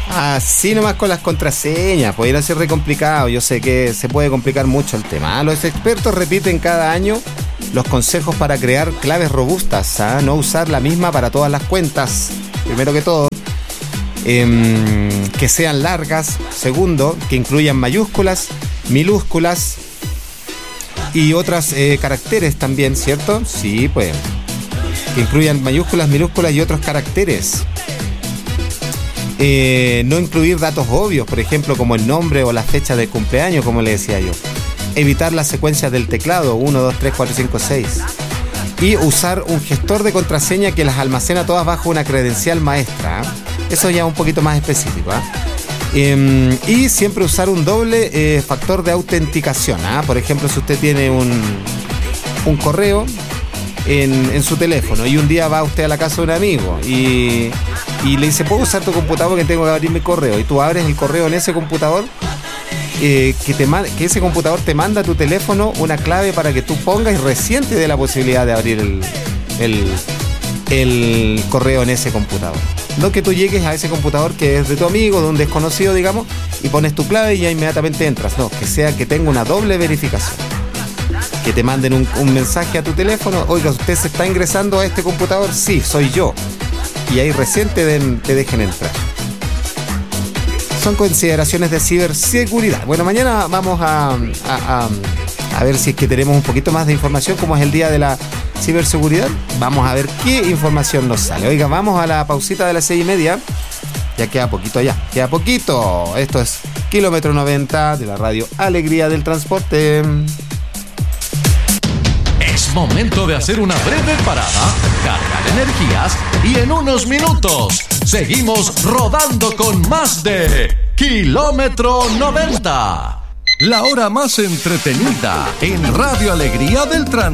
Así nomás con las contraseñas, pudiera ser re complicado. Yo sé que se puede complicar mucho el tema. Los expertos repiten cada año los consejos para crear claves robustas. No usar la misma para todas las cuentas, primero que todo. Que sean largas. Segundo, que incluyan mayúsculas, minúsculas y otros caracteres también, ¿cierto? Sí, pues. Que incluyan mayúsculas, minúsculas y otros caracteres. No incluir datos obvios, por ejemplo, como el nombre o la fecha de cumpleaños, como le decía yo. Evitar las secuencias del teclado, 1, 2, 3, 4, 5, 6. Y usar un gestor de contraseña que las almacena todas bajo una credencial maestra. Eso ya es un poquito más específico. Y siempre usar un doble factor de autenticación. Por ejemplo, si usted tiene un correo en su teléfono y un día va usted a la casa de un amigo y le dice, ¿puedo usar tu computador porque tengo que abrir mi correo? Y tú abres el correo en ese computador, que ese computador te manda a tu teléfono una clave para que tú pongas y recién te dé la posibilidad de abrir el correo en ese computador. No que tú llegues a ese computador que es de tu amigo, de un desconocido, digamos, y pones tu clave y ya inmediatamente entras. No, que tenga una doble verificación. Que te manden un mensaje a tu teléfono. Oiga, ¿usted se está ingresando a este computador? Sí, soy yo. Y ahí recién te dejen entrar. Son consideraciones de ciberseguridad. Bueno, mañana vamos a ver si es que tenemos un poquito más de información, como es el día de la ciberseguridad. Vamos a ver qué información nos sale. Oiga, vamos a la pausita de las 6:30. Ya queda poquito allá. Queda poquito. Esto es Kilómetro 90 de la radio Alegría del Transporte. Es momento de hacer una breve parada, cargar energías y en unos minutos seguimos rodando con más de Kilómetro 90. La hora más entretenida en Radio Alegría del Transporte.